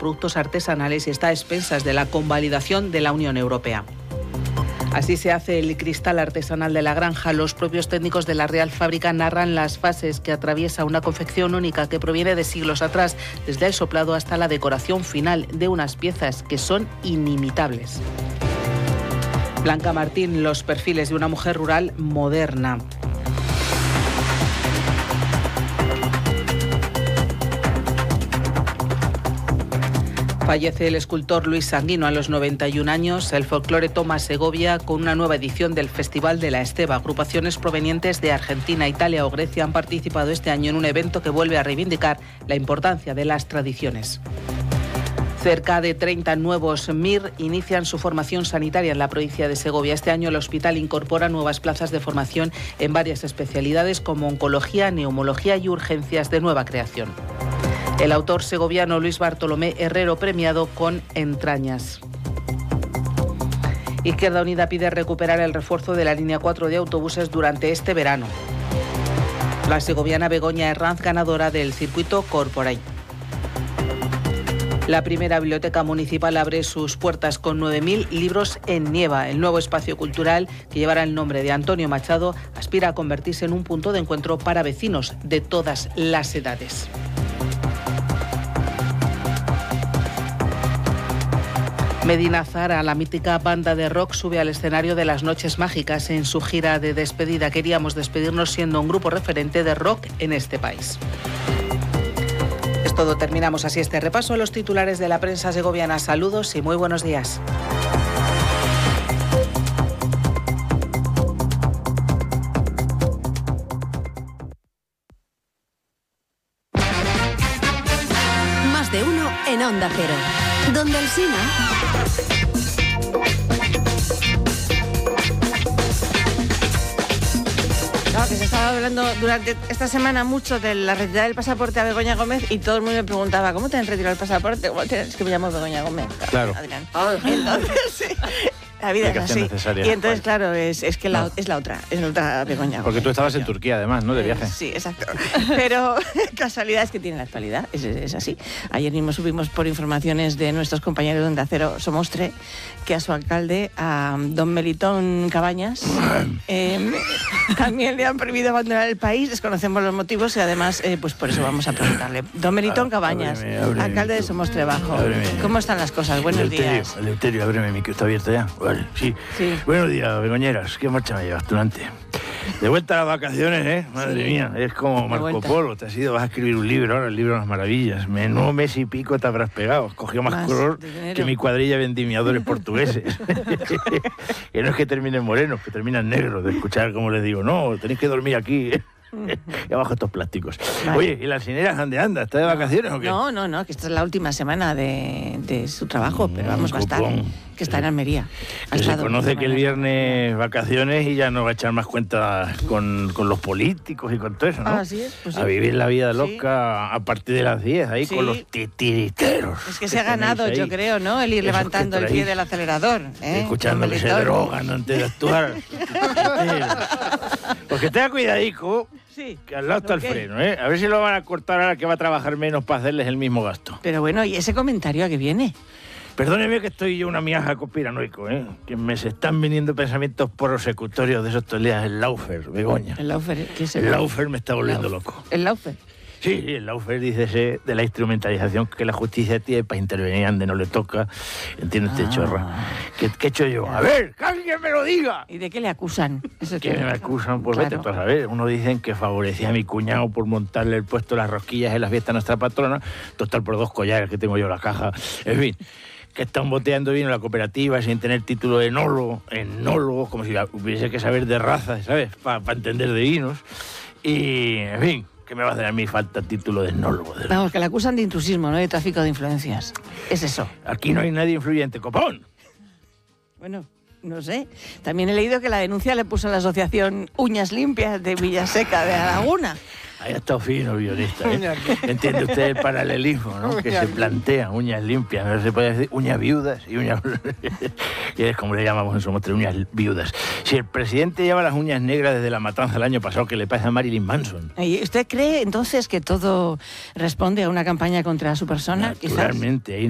productos artesanales y está a expensas de la convalidación de la Unión Europea. Así se hace el cristal artesanal de la granja. Los propios técnicos de la Real Fábrica narran las fases que atraviesa una confección única que proviene de siglos atrás, desde el soplado hasta la decoración final de unas piezas que son inimitables. Blanca Martín, los perfiles de una mujer rural moderna. Fallece el escultor Luis Sanguino a los 91 años. El folclore toma Segovia con una nueva edición del Festival de la Esteva. Agrupaciones provenientes de Argentina, Italia o Grecia han participado este año en un evento que vuelve a reivindicar la importancia de las tradiciones. Cerca de 30 nuevos MIR inician su formación sanitaria en la provincia de Segovia. Este año el hospital incorpora nuevas plazas de formación en varias especialidades como oncología, neumología y urgencias de nueva creación. El autor segoviano Luis Bartolomé Herrero premiado con Entrañas. Izquierda Unida pide recuperar el refuerzo de la línea 4 de autobuses durante este verano. La segoviana Begoña Herranz ganadora del circuito Corporate. La primera biblioteca municipal abre sus puertas con 9.000 libros en Nieva. El nuevo espacio cultural, que llevará el nombre de Antonio Machado, aspira a convertirse en un punto de encuentro para vecinos de todas las edades. Medina Zara, la mítica banda de rock, sube al escenario de las Noches Mágicas en su gira de despedida. Queríamos despedirnos siendo un grupo referente de rock en este país. Es todo, terminamos así este repaso a los titulares de la prensa segoviana. Saludos y muy buenos días. Más de uno en Onda Cero. Donde Alsina. Claro, que se estaba hablando durante esta semana mucho de la retirada del pasaporte a Begoña Gómez y todo el mundo me preguntaba, ¿cómo te han retirado el pasaporte? Es que me llamo Begoña Gómez. Claro. Adrián. Entonces, sí. La vida es así. Necesaria. Y entonces, claro, es que es la otra Begoña Gómez. Porque tú estabas en Turquía, además, ¿no? De viaje. Sí, exacto. Pero casualidad es que tiene la actualidad, es así. Ayer mismo subimos por informaciones de nuestros compañeros de Onda Cero Somostre que a su alcalde, a don Melitón Cabañas, también le han prohibido abandonar el país. Desconocemos los motivos y además, pues por eso vamos a preguntarle. Don Melitón Cabañas, ábreme, alcalde de Somostre Bajo. Ábreme. ¿Cómo están las cosas? Buenos días. Eleuterio, ábreme, mi que está abierto ya. Vale, sí. Buenos días, Begoñeras. ¿Qué marcha me llevas, Tunante? De vuelta a las vacaciones, ¿eh? Madre mía, es como Marco Polo. Te has ido, vas a escribir un libro ahora, el libro de las maravillas. Menudo mes y pico te habrás pegado. Has cogido más color que mi cuadrilla de vendimiadores portugueses. Que no es que terminen morenos, que terminan negros de escuchar como les digo. No, tenéis que dormir aquí, ¿eh? Y abajo estos plásticos. Vale. Oye, ¿y la Alsinera dónde anda? ¿Está de vacaciones o qué? No, que esta es la última semana de su trabajo, pero vamos, va a estar, que está en Almería. Se conoce que el viernes vacaciones y ya no va a echar más cuenta con los políticos y con todo eso, ¿no? Así es, pues sí. A vivir la vida loca a partir de las 10, ahí con los titiriteros. Es que se ha ganado, yo creo, ¿no? El ir levantando el pie del acelerador. Escuchando que se drogan antes de actuar. Porque tenga cuidadico. Sí. Que al lado está el freno, ¿eh? A ver si lo van a cortar ahora que va a trabajar menos para hacerles el mismo gasto. Pero bueno, ¿y ese comentario a qué viene? Perdóneme que estoy yo una miaja conspiranoico, ¿eh? Que me se están viniendo pensamientos prosecutorios de esos días. El Laufer, Begoña. ¿El Laufer? ¿Qué es el Laufer? Me está volviendo loco. ¿El Laufer? Sí, el Laufer dice de la instrumentalización que la justicia tiene para intervenir donde no le toca. ¿Entiendes, chorra? ¿Qué he hecho yo? A ver, que alguien me lo diga. ¿Y de qué le acusan? ¿Qué me acusan? Pues claro. Vete tú a saber. Uno dicen que favorecía a mi cuñado por montarle el puesto de las rosquillas en las fiestas de nuestra patrona. Total, por 2 collares que tengo yo en la caja. En fin, que están boteando vino en la cooperativa sin tener título de enólogo, como si hubiese que saber de razas, ¿sabes? Para entender de vinos. Y, en fin, que me va a hacer a mí falta título de enólogo. Vamos, que le acusan de intrusismo, ¿no? De tráfico de influencias. Es eso. Aquí no hay nadie influyente, copón. Bueno, no sé. También he leído que la denuncia le puso a la asociación Uñas Limpias de Villaseca de la Laguna. Ahí ha estado fino, guionista, ¿eh? Entiende usted el paralelismo, ¿no? Que se plantea, uñas limpias, no se puede decir uñas viudas y uñas... que es como le llamamos en Somostre, uñas viudas. Si el presidente lleva las uñas negras desde la matanza del año pasado, ¿qué le pasa a Marilyn Manson? ¿Y usted cree entonces que todo responde a una campaña contra su persona? Naturalmente,